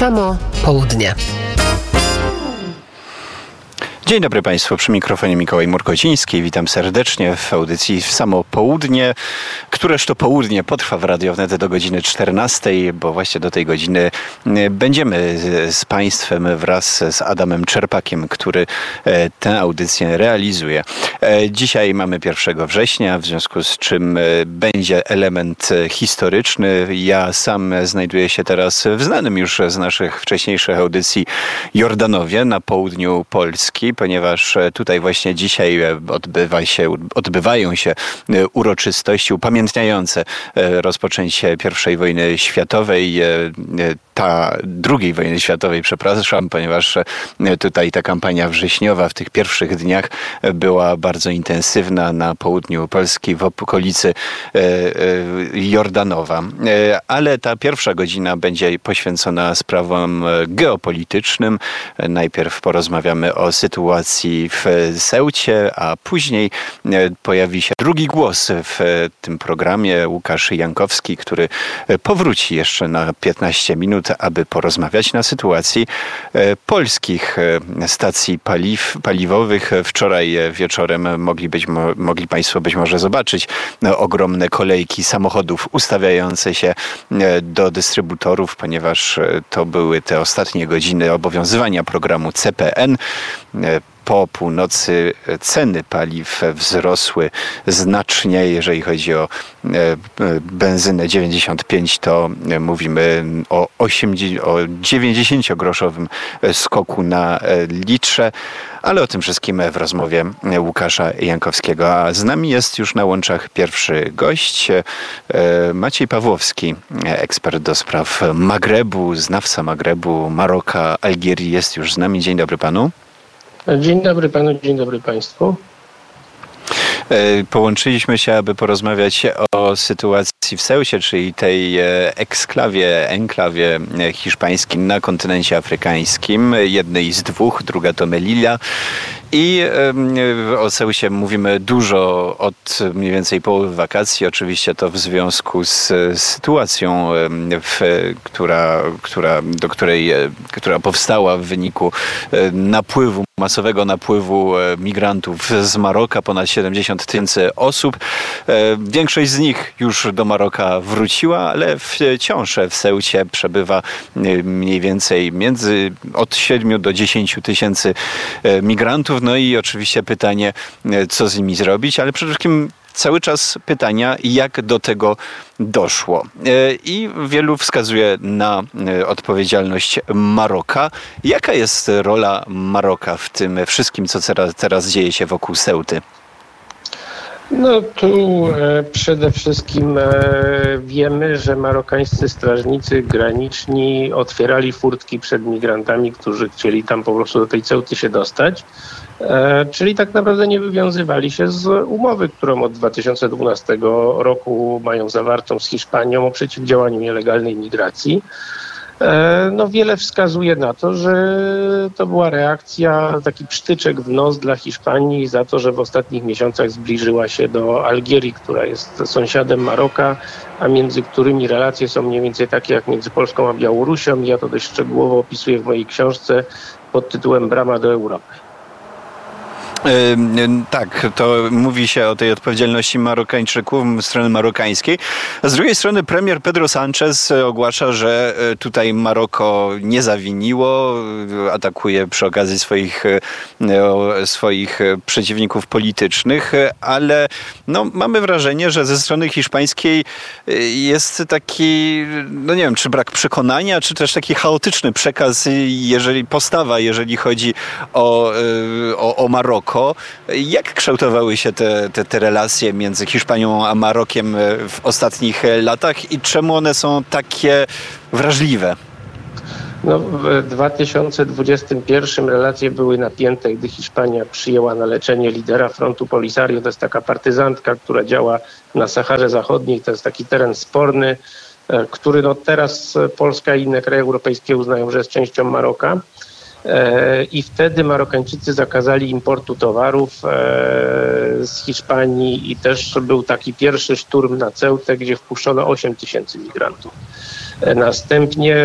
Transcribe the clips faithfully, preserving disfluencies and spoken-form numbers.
Samo Południe. Dzień dobry Państwu, przy mikrofonie Mikołaj Murkociński. Witam serdecznie w audycji w Samo Południe, któreż to południe potrwa w Radio Wnet do godziny czternastej, bo właśnie do tej godziny będziemy z Państwem wraz z Adamem Czerpakiem, który tę audycję realizuje. Dzisiaj mamy pierwszego września, w związku z czym będzie element historyczny. Ja sam znajduję się teraz w znanym już z naszych wcześniejszych audycji Jordanowie na południu Polski, ponieważ tutaj właśnie dzisiaj odbywa się, odbywają się uroczystości upamiętniające rozpoczęcie pierwszej wojny światowej, ta drugiej wojny światowej, przepraszam, ponieważ tutaj ta kampania wrześniowa w tych pierwszych dniach była bardzo intensywna na południu Polski, w okolicy Jordanowa. Ale ta pierwsza godzina będzie poświęcona sprawom geopolitycznym. Najpierw porozmawiamy o sytuacji w Ceucie, a później pojawi się drugi głos w tym programie, Łukasz Jankowski, który powróci jeszcze na piętnaście minut, aby porozmawiać na sytuacji polskich stacji paliw, paliwowych. Wczoraj wieczorem mogli, być, mogli Państwo być może zobaczyć ogromne kolejki samochodów ustawiające się do dystrybutorów, ponieważ to były te ostatnie godziny obowiązywania programu C P N. Po północy ceny paliw wzrosły znacznie. Jeżeli chodzi o benzynę dziewięćdziesiąt pięć, to mówimy o, o dziewięćdziesięciogroszowym skoku na litrze. Ale o tym wszystkim w rozmowie Łukasza Jankowskiego. A z nami jest już na łączach pierwszy gość, Maciej Pawłowski, ekspert do spraw Magrebu, znawca Magrebu, Maroka, Algierii, jest już z nami. Dzień dobry panu. Dzień dobry panu, dzień dobry państwu. Połączyliśmy się, aby porozmawiać o sytuacji w Ceucie, czyli tej eksklawie, enklawie hiszpańskiej na kontynencie afrykańskim. Jednej z dwóch, druga to Melilla. I o Ceucie mówimy dużo od mniej więcej połowy wakacji. Oczywiście to w związku z sytuacją, w, która, która, do której, która powstała w wyniku napływu, masowego napływu migrantów z Maroka, ponad siedemdziesiąt tysięcy osób. Większość z nich już do Maroka wróciła, ale wciąż w Ceucie przebywa mniej więcej między od siedmiu do dziesięciu tysięcy migrantów. No i oczywiście pytanie, co z nimi zrobić, ale przede wszystkim cały czas pytania, jak do tego doszło. I wielu wskazuje na odpowiedzialność Maroka. Jaka jest rola Maroka w tym wszystkim, co teraz, teraz dzieje się wokół Ceuty? No tu e, przede wszystkim e, wiemy, że marokańscy strażnicy graniczni otwierali furtki przed migrantami, którzy chcieli tam po prostu do tej Ceuty się dostać. E, czyli tak naprawdę nie wywiązywali się z umowy, którą od dwa tysiące dwunastego roku mają zawartą z Hiszpanią o przeciwdziałaniu nielegalnej migracji. No wiele wskazuje na to, że to była reakcja, taki psztyczek w nos dla Hiszpanii za to, że w ostatnich miesiącach zbliżyła się do Algierii, która jest sąsiadem Maroka, a między którymi relacje są mniej więcej takie jak między Polską a Białorusią. Ja to dość szczegółowo opisuję w mojej książce pod tytułem Brama do Europy. Tak, to mówi się o tej odpowiedzialności Marokańczyków, strony marokańskiej. A z drugiej strony premier Pedro Sánchez ogłasza, że tutaj Maroko nie zawiniło, atakuje przy okazji swoich, swoich przeciwników politycznych, ale no, mamy wrażenie, że ze strony hiszpańskiej jest taki, no nie wiem, czy brak przekonania, czy też taki chaotyczny przekaz, jeżeli postawa, jeżeli chodzi o, o, o Maroko. Jak kształtowały się te, te, te relacje między Hiszpanią a Marokiem w ostatnich latach i czemu one są takie wrażliwe? No, w dwa tysiące dwudziestym pierwszym relacje były napięte, gdy Hiszpania przyjęła na leczenie lidera frontu Polisario. To jest taka partyzantka, która działa na Saharze Zachodniej. To jest taki teren sporny, który no teraz Polska i inne kraje europejskie uznają, że jest częścią Maroka. I wtedy Marokańczycy zakazali importu towarów z Hiszpanii i też był taki pierwszy szturm na Ceutę, gdzie wpuszczono osiem tysięcy migrantów. Następnie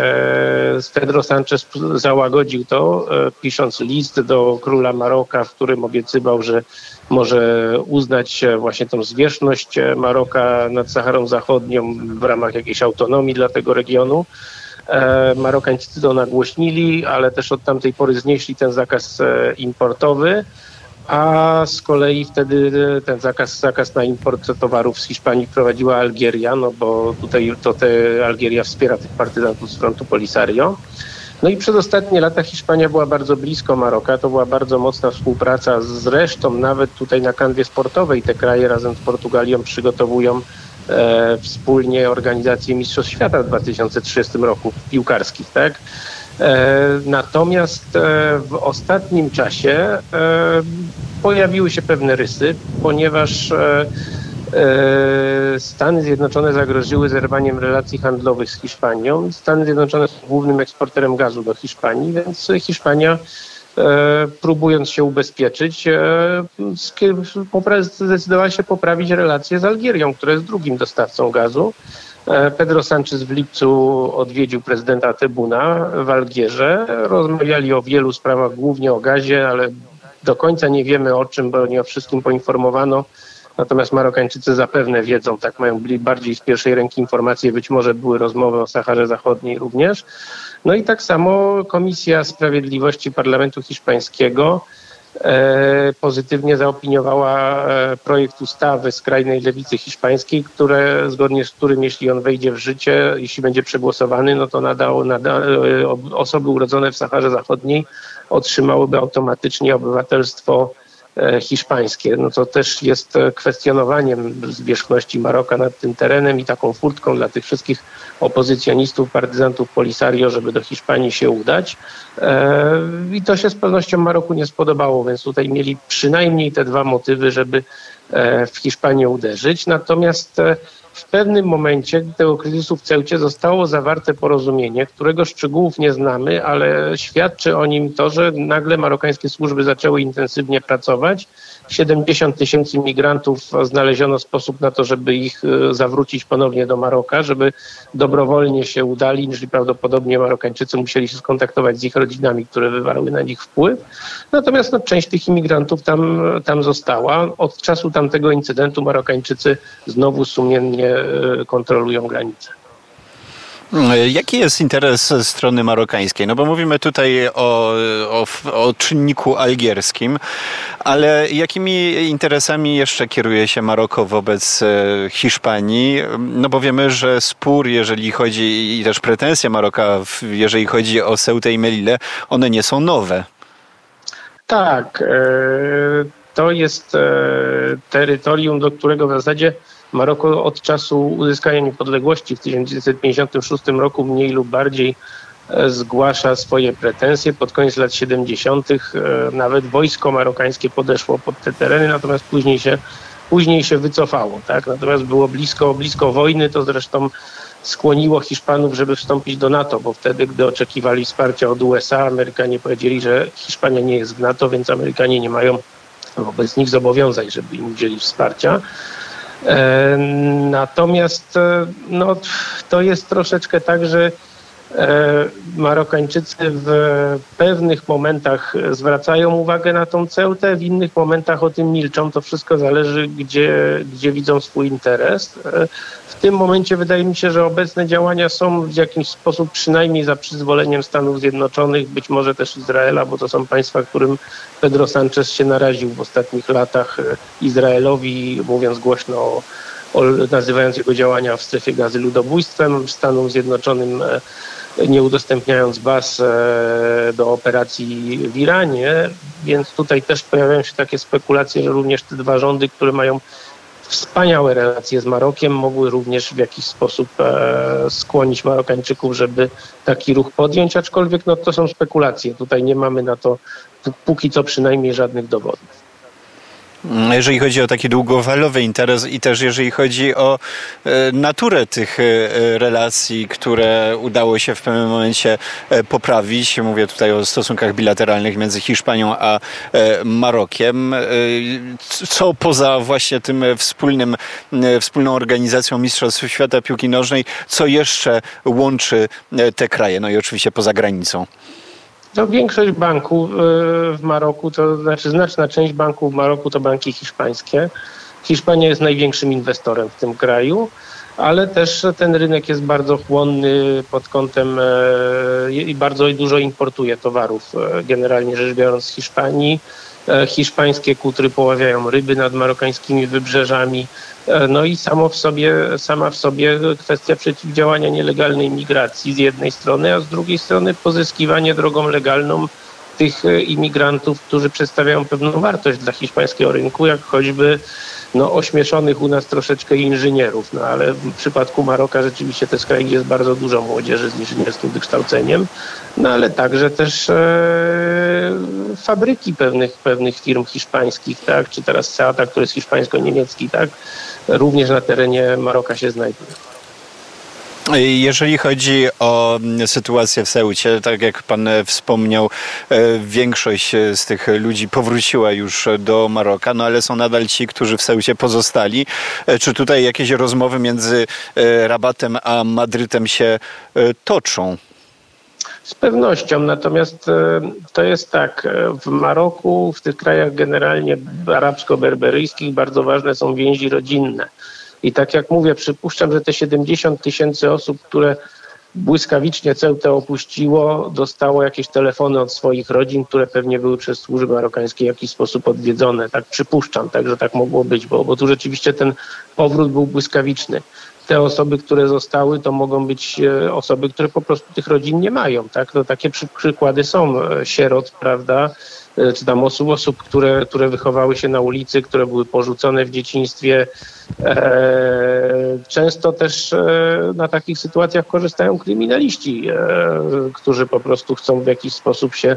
Pedro Sanchez załagodził to, pisząc list do króla Maroka, w którym obiecywał, że może uznać właśnie tą zwierzchność Maroka nad Saharą Zachodnią w ramach jakiejś autonomii dla tego regionu. Marokańczycy to nagłośnili, ale też od tamtej pory znieśli ten zakaz importowy, a z kolei wtedy ten zakaz, zakaz na import towarów z Hiszpanii wprowadziła Algieria, no bo tutaj to te Algieria wspiera tych partyzantów z frontu Polisario. No i przez ostatnie lata Hiszpania była bardzo blisko Maroka, to była bardzo mocna współpraca, zresztą nawet tutaj na kanwie sportowej te kraje razem z Portugalią przygotowują e, wspólnie organizację Mistrzostw Świata w dwa tysiące trzydziestym roku piłkarskich, tak? E, natomiast e, w ostatnim czasie e, pojawiły się pewne rysy, ponieważ e, e, Stany Zjednoczone zagroziły zerwaniem relacji handlowych z Hiszpanią. Stany Zjednoczone są głównym eksporterem gazu do Hiszpanii, więc Hiszpania, e, próbując się ubezpieczyć, e, zdecydowała się poprawić relacje z Algierią, która jest drugim dostawcą gazu. Pedro Sanchez w lipcu odwiedził prezydenta Tebbouna w Algierze. Rozmawiali o wielu sprawach, głównie o gazie, ale do końca nie wiemy o czym, bo nie o wszystkim poinformowano. Natomiast Marokańczycy zapewne wiedzą, tak mają bardziej z pierwszej ręki informacje, być może były rozmowy o Saharze Zachodniej również. No i tak samo Komisja Sprawiedliwości Parlamentu Hiszpańskiego E, pozytywnie zaopiniowała e, projekt ustawy skrajnej lewicy hiszpańskiej, które, zgodnie z którym, jeśli on wejdzie w życie, jeśli będzie przegłosowany, no to nadał, nada, e, osoby urodzone w Saharze Zachodniej otrzymałyby automatycznie obywatelstwo e, hiszpańskie. No to też jest kwestionowaniem zwierzchności Maroka nad tym terenem i taką furtką dla tych wszystkich opozycjonistów, partyzantów Polisario, żeby do Hiszpanii się udać. E, I to się z pewnością Maroku nie spodobało, więc tutaj mieli przynajmniej te dwa motywy, żeby e, w Hiszpanię uderzyć. Natomiast e, w pewnym momencie tego kryzysu w Ceucie zostało zawarte porozumienie, którego szczegółów nie znamy, ale świadczy o nim to, że nagle marokańskie służby zaczęły intensywnie pracować. siedemdziesiąt tysięcy migrantów znaleziono sposób na to, żeby ich zawrócić ponownie do Maroka, żeby dobrowolnie się udali, czyli prawdopodobnie Marokańczycy musieli się skontaktować z ich rodzinami, które wywarły na nich wpływ. Natomiast no, część tych imigrantów tam, tam została. Od czasu tamtego incydentu Marokańczycy znowu sumiennie kontrolują granicę. Jaki jest interes strony marokańskiej? No bo mówimy tutaj o, o, o czynniku algierskim, ale jakimi interesami jeszcze kieruje się Maroko wobec Hiszpanii? No bo wiemy, że spór, jeżeli chodzi, i też pretensje Maroka, jeżeli chodzi o Ceutę i Melillę, one nie są nowe. Tak, to jest terytorium, do którego w zasadzie Maroko od czasu uzyskania niepodległości w tysiąc dziewięćset pięćdziesiątym szóstym roku mniej lub bardziej zgłasza swoje pretensje. Pod koniec lat siedemdziesiątych nawet wojsko marokańskie podeszło pod te tereny, natomiast później się, później się wycofało. Tak? Natomiast było blisko, blisko wojny, to zresztą skłoniło Hiszpanów, żeby wstąpić do NATO, bo wtedy, gdy oczekiwali wsparcia od U S A, Amerykanie powiedzieli, że Hiszpania nie jest w NATO, więc Amerykanie nie mają wobec nich zobowiązań, żeby im udzielić wsparcia. Natomiast no, to jest troszeczkę tak, że Marokańczycy w pewnych momentach zwracają uwagę na tą Ceutę, w innych momentach o tym milczą. To wszystko zależy, gdzie, gdzie widzą swój interes. W tym momencie wydaje mi się, że obecne działania są w jakiś sposób przynajmniej za przyzwoleniem Stanów Zjednoczonych, być może też Izraela, bo to są państwa, którym Pedro Sanchez się naraził w ostatnich latach Izraelowi, mówiąc głośno o, o nazywając jego działania w strefie gazy ludobójstwem, Stanom Zjednoczonym nie udostępniając baz do operacji w Iranie, więc tutaj też pojawiają się takie spekulacje, że również te dwa rządy, które mają wspaniałe relacje z Marokiem, mogły również w jakiś sposób skłonić Marokańczyków, żeby taki ruch podjąć, aczkolwiek no, to są spekulacje. Tutaj nie mamy na to póki co przynajmniej żadnych dowodów. Jeżeli chodzi o taki długofalowy interes i też jeżeli chodzi o naturę tych relacji, które udało się w pewnym momencie poprawić, mówię tutaj o stosunkach bilateralnych między Hiszpanią a Marokiem, co poza właśnie tym wspólnym, wspólną organizacją Mistrzostw Świata Piłki Nożnej, co jeszcze łączy te kraje, no i oczywiście poza granicą? No, większość banków w Maroku, to znaczy znaczna część banków w Maroku to banki hiszpańskie. Hiszpania jest największym inwestorem w tym kraju, ale też ten rynek jest bardzo chłonny pod kątem i bardzo dużo importuje towarów, generalnie rzecz biorąc, z Hiszpanii. Hiszpańskie kutry poławiają ryby nad marokańskimi wybrzeżami. No i samo w sobie, sama w sobie kwestia przeciwdziałania nielegalnej migracji z jednej strony, a z drugiej strony pozyskiwanie drogą legalną tych imigrantów, którzy przedstawiają pewną wartość dla hiszpańskiego rynku, jak choćby no, ośmieszonych u nas troszeczkę inżynierów. No ale w przypadku Maroka rzeczywiście to jest kraj, gdzie jest bardzo dużo młodzieży z inżynierskim wykształceniem, no ale także też e, fabryki pewnych, pewnych firm hiszpańskich, tak, czy teraz Seata, który jest hiszpańsko-niemiecki, tak, również na terenie Maroka się znajduje. Jeżeli chodzi o sytuację w Ceucie, tak jak pan wspomniał, większość z tych ludzi powróciła już do Maroka, no ale są nadal ci, którzy w Ceucie pozostali. Czy tutaj jakieś rozmowy między Rabatem a Madrytem się toczą? Z pewnością, natomiast to jest tak, w Maroku, w tych krajach generalnie arabsko-berberyjskich bardzo ważne są więzi rodzinne. I tak jak mówię, przypuszczam, że te siedemdziesiąt tysięcy osób, które błyskawicznie Ceutę opuściło, dostało jakieś telefony od swoich rodzin, które pewnie były przez służby marokańskie w jakiś sposób odwiedzone. Tak przypuszczam, tak, że tak mogło być, bo, bo tu rzeczywiście ten powrót był błyskawiczny. Te osoby, które zostały, to mogą być osoby, które po prostu tych rodzin nie mają. Tak? No, takie przy, przykłady są sierot, prawda, czy tam osób, osób które, które wychowały się na ulicy, które były porzucone w dzieciństwie. Często też na takich sytuacjach korzystają kryminaliści, którzy po prostu chcą w jakiś sposób się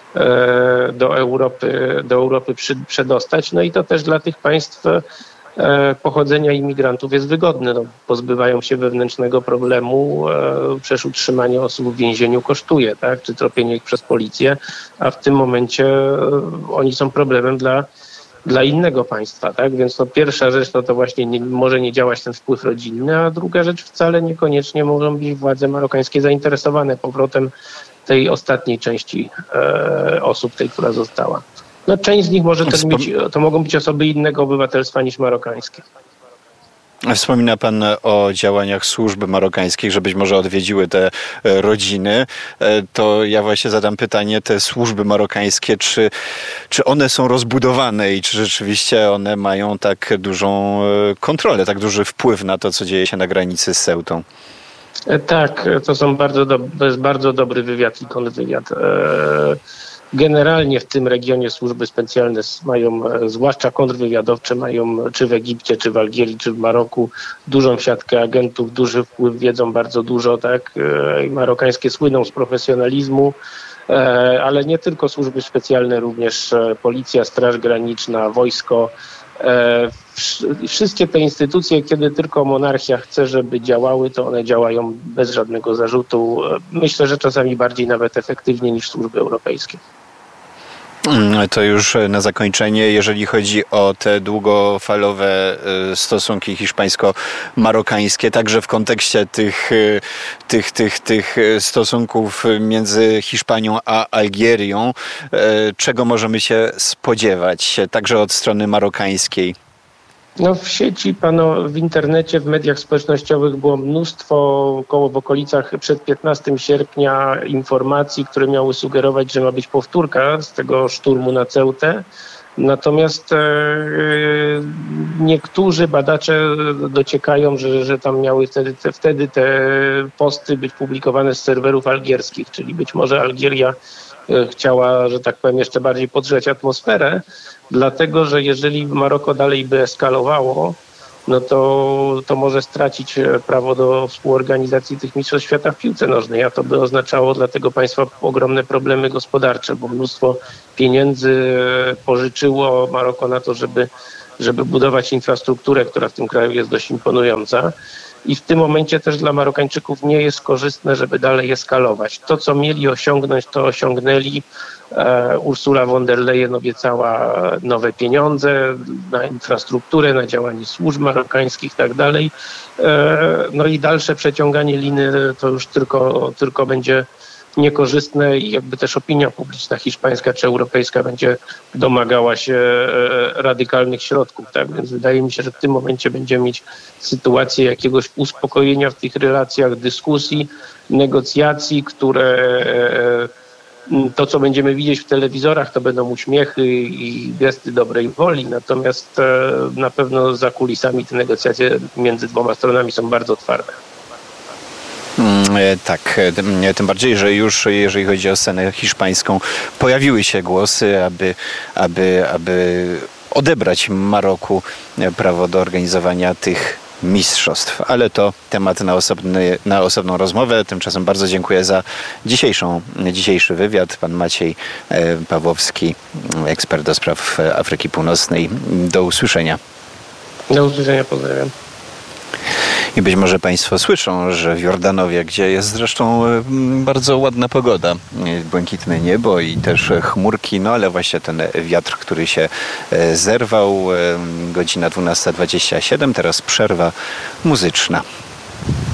do Europy, do Europy przedostać. No i to też dla tych państw pochodzenia imigrantów jest wygodne. No, pozbywają się wewnętrznego problemu, e, przecież utrzymanie osób w więzieniu kosztuje, tak? Czy tropienie ich przez policję, a w tym momencie e, oni są problemem dla, dla innego państwa, tak? Więc no, pierwsza rzecz no, to właśnie nie, może nie działać ten wpływ rodzinny, a druga rzecz wcale niekoniecznie mogą być władze marokańskie zainteresowane powrotem tej ostatniej części e, osób, tej, która została. No, część z nich może też być, to mogą być osoby innego obywatelstwa niż marokańskie. Wspomina pan o działaniach służb marokańskich, że być może odwiedziły te rodziny. To ja właśnie zadam pytanie, te służby marokańskie, czy, czy one są rozbudowane i czy rzeczywiście one mają tak dużą kontrolę, tak duży wpływ na to, co dzieje się na granicy z Ceutą? Tak, to są bardzo do, to jest bardzo dobry wywiad i kontrwywiad. Generalnie w tym regionie służby specjalne mają, zwłaszcza kontrwywiadowcze, mają czy w Egipcie, czy w Algierii, czy w Maroku dużą siatkę agentów, duży wpływ, wiedzą bardzo dużo, tak. Marokańskie słyną z profesjonalizmu, ale nie tylko służby specjalne, również policja, Straż Graniczna, wojsko. Wszystkie te instytucje, kiedy tylko monarchia chce, żeby działały, to one działają bez żadnego zarzutu. Myślę, że czasami bardziej nawet efektywnie niż służby europejskie. To już na zakończenie, jeżeli chodzi o te długofalowe stosunki hiszpańsko-marokańskie, także w kontekście tych, tych, tych, tych stosunków między Hiszpanią a Algierią, czego możemy się spodziewać, także od strony marokańskiej? No w sieci, pano, w internecie, w mediach społecznościowych było mnóstwo, około w okolicach przed piętnastego sierpnia informacji, które miały sugerować, że ma być powtórka z tego szturmu na Ceutę. Natomiast e, niektórzy badacze dociekają, że, że tam miały wtedy te, wtedy te posty być publikowane z serwerów algierskich, czyli być może Algieria chciała, że tak powiem, jeszcze bardziej podgrzać atmosferę, dlatego że jeżeli Maroko dalej by eskalowało, no to, to może stracić prawo do współorganizacji tych mistrzostw świata w piłce nożnej, a to by oznaczało dla tego państwa ogromne problemy gospodarcze, bo mnóstwo pieniędzy pożyczyło Maroko na to, żeby, żeby budować infrastrukturę, która w tym kraju jest dość imponująca. I w tym momencie też dla Marokańczyków nie jest korzystne, żeby dalej eskalować. To, co mieli osiągnąć, to osiągnęli. Ursula von der Leyen obiecała nowe pieniądze na infrastrukturę, na działanie służb marokańskich i tak dalej. No i dalsze przeciąganie liny to już tylko, tylko będzie niekorzystne i jakby też opinia publiczna hiszpańska czy europejska będzie domagała się radykalnych środków. Tak? Więc wydaje mi się, że w tym momencie będziemy mieć sytuację jakiegoś uspokojenia w tych relacjach, dyskusji, negocjacji, które to, co będziemy widzieć w telewizorach, to będą uśmiechy i gesty dobrej woli, natomiast na pewno za kulisami te negocjacje między dwoma stronami są bardzo twarde. Tak, tym bardziej, że już jeżeli chodzi o scenę hiszpańską, pojawiły się głosy, aby, aby, aby odebrać Maroku prawo do organizowania tych mistrzostw, ale to temat na, osobny, na osobną rozmowę. Tymczasem bardzo dziękuję za dzisiejszą, dzisiejszy wywiad. Pan Maciej Pawłowski, ekspert do spraw Afryki Północnej. Do usłyszenia. Do usłyszenia, pozdrawiam. I być może Państwo słyszą, że w Jordanowie, gdzie jest zresztą bardzo ładna pogoda, błękitne niebo i też chmurki, no ale właśnie ten wiatr, który się zerwał, godzina dwunasta dwadzieścia siedem, teraz przerwa muzyczna.